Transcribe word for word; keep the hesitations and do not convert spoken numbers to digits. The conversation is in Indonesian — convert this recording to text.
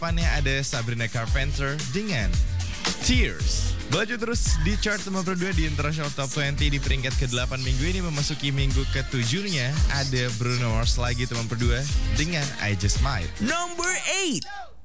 Depannya ada Sabrina Carpenter dengan Tears. Baju terus di chart nomor dua di International Top dua puluh di peringkat ke-delapan minggu ini memasuki minggu ke-tujuhnya. Ada Bruno Mars lagi teman berdua dengan I Just Might. Number eight.